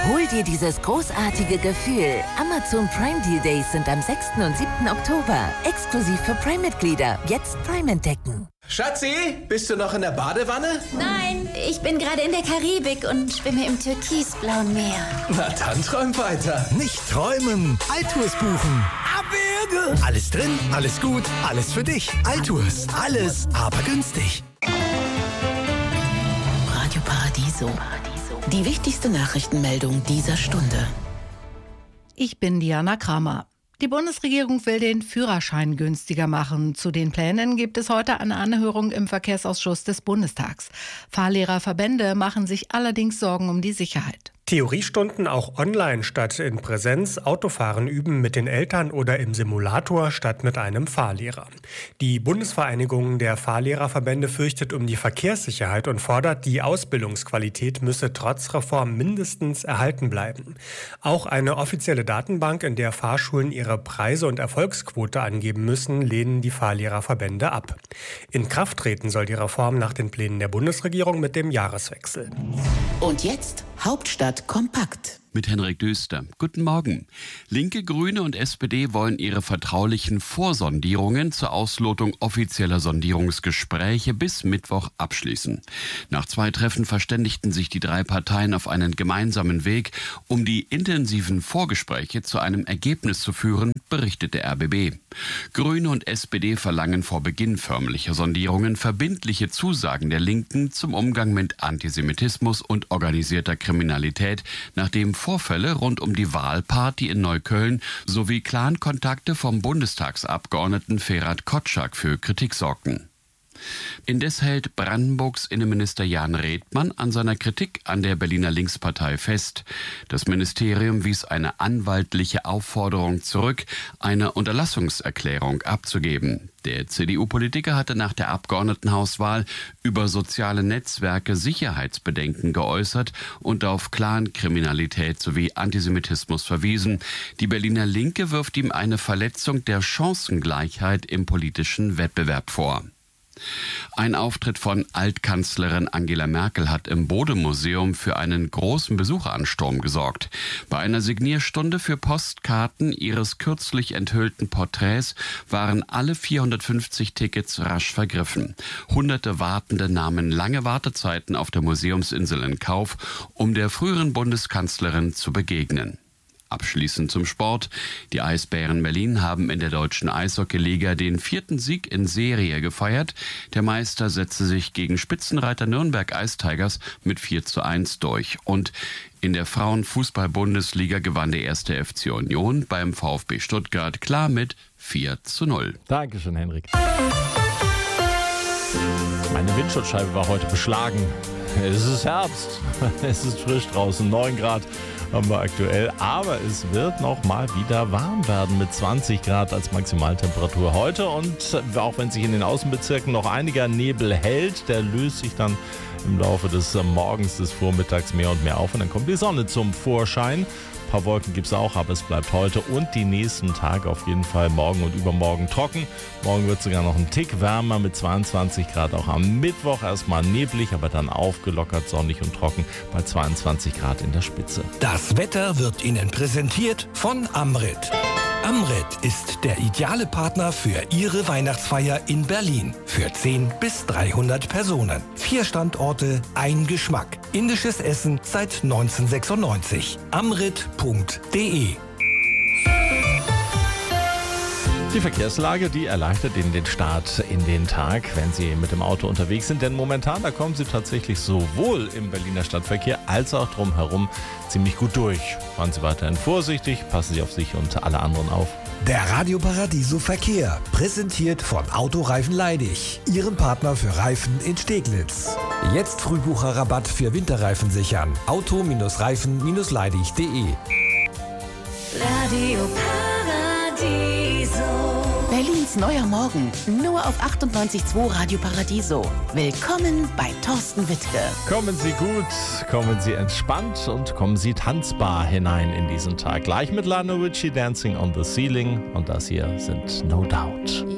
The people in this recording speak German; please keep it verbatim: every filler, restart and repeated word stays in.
Hol dir dieses großartige Gefühl. Amazon Prime Deal Days sind am sechsten und siebten Oktober. Exklusiv für Prime-Mitglieder. Jetzt Prime entdecken. Schatzi, bist du noch in der Badewanne? Nein, ich bin gerade in der Karibik und schwimme im türkisblauen Meer. Na dann träum weiter. Nicht träumen, Altours buchen. Abwürge. Alles drin, alles gut, alles für dich. Altours, alles, aber günstig. Radio Paradiso. Die wichtigste Nachrichtenmeldung dieser Stunde. Ich bin Diana Kramer. Die Bundesregierung will den Führerschein günstiger machen. Zu den Plänen gibt es heute eine Anhörung im Verkehrsausschuss des Bundestags. Fahrlehrerverbände machen sich allerdings Sorgen um die Sicherheit. Theoriestunden auch online statt in Präsenz, Autofahren üben mit den Eltern oder im Simulator statt mit einem Fahrlehrer. Die Bundesvereinigung der Fahrlehrerverbände fürchtet um die Verkehrssicherheit und fordert, die Ausbildungsqualität müsse trotz Reform mindestens erhalten bleiben. Auch eine offizielle Datenbank, in der Fahrschulen ihre Preise und Erfolgsquote angeben müssen, lehnen die Fahrlehrerverbände ab. In Kraft treten soll die Reform nach den Plänen der Bundesregierung mit dem Jahreswechsel. Und jetzt Hauptstadt kompakt. Mit Henrik Döster. Guten Morgen. Linke, Grüne und S P D wollen ihre vertraulichen Vorsondierungen zur Auslotung offizieller Sondierungsgespräche bis Mittwoch abschließen. Nach zwei Treffen verständigten sich die drei Parteien auf einen gemeinsamen Weg, um die intensiven Vorgespräche zu einem Ergebnis zu führen, berichtet der R B B. Grüne und S P D verlangen vor Beginn förmlicher Sondierungen verbindliche Zusagen der Linken zum Umgang mit Antisemitismus und organisierter Kriminalität, nachdem Vorfälle rund um die Wahlparty in Neukölln sowie Clan-Kontakte vom Bundestagsabgeordneten Ferhat Kotschak für Kritik sorgten. Indes hält Brandenburgs Innenminister Jan Redmann an seiner Kritik an der Berliner Linkspartei fest. Das Ministerium wies eine anwaltliche Aufforderung zurück, eine Unterlassungserklärung abzugeben. Der C D U-Politiker hatte nach der Abgeordnetenhauswahl über soziale Netzwerke Sicherheitsbedenken geäußert und auf Clankriminalität sowie Antisemitismus verwiesen. Die Berliner Linke wirft ihm eine Verletzung der Chancengleichheit im politischen Wettbewerb vor. Ein Auftritt von Altkanzlerin Angela Merkel hat im Bode-Museum für einen großen Besucheransturm gesorgt. Bei einer Signierstunde für Postkarten ihres kürzlich enthüllten Porträts waren alle vierhundertfünfzig Tickets rasch vergriffen. Hunderte Wartende nahmen lange Wartezeiten auf der Museumsinsel in Kauf, um der früheren Bundeskanzlerin zu begegnen. Abschließend zum Sport. Die Eisbären Berlin haben in der deutschen Eishockeyliga den vierten Sieg in Serie gefeiert. Der Meister setzte sich gegen Spitzenreiter Nürnberg Ice Tigers mit vier zu eins durch. Und in der Frauenfußball-Bundesliga gewann der erste F C Union beim VfB Stuttgart klar mit vier zu null. Dankeschön, Henrik. Meine Windschutzscheibe war heute beschlagen. Es ist Herbst, es ist frisch draußen, neun Grad haben wir aktuell, aber es wird noch mal wieder warm werden mit zwanzig Grad als Maximaltemperatur heute und auch wenn sich in den Außenbezirken noch einiger Nebel hält, der löst sich dann im Laufe des Morgens, des Vormittags mehr und mehr auf und dann kommt die Sonne zum Vorschein. Ein paar Wolken gibt es auch, aber es bleibt heute und die nächsten Tage auf jeden Fall morgen und übermorgen trocken. Morgen wird es sogar noch ein Tick wärmer mit zweiundzwanzig Grad. Auch am Mittwoch erstmal neblig, aber dann aufgelockert, sonnig und trocken bei zweiundzwanzig Grad in der Spitze. Das Wetter wird Ihnen präsentiert von Amrit. Amrit ist der ideale Partner für Ihre Weihnachtsfeier in Berlin. Für zehn bis dreihundert Personen. Vier Standorte, ein Geschmack. Indisches Essen seit neunzehnhundertsechsundneunzig. amrit punkt de. Die Verkehrslage, die erleichtert Ihnen den Start in den Tag, wenn Sie mit dem Auto unterwegs sind. Denn momentan, da kommen Sie tatsächlich sowohl im Berliner Stadtverkehr als auch drumherum ziemlich gut durch. Fahren Sie weiterhin vorsichtig, passen Sie auf sich und alle anderen auf. Der Radio Paradiso Verkehr, präsentiert von Autoreifen Leidig, Ihrem Partner für Reifen in Steglitz. Jetzt Frühbucherrabatt für Winterreifen sichern. Auto-Reifen Leidig punkt de. Radio Paradiso. Berlins neuer Morgen, nur auf achtundneunzig Komma zwei Radio Paradiso. Willkommen bei Thorsten Wittke. Kommen Sie gut, kommen Sie entspannt und kommen Sie tanzbar hinein in diesen Tag. Gleich mit Lionel Richie, Dancing on the Ceiling, und das hier sind No Doubt.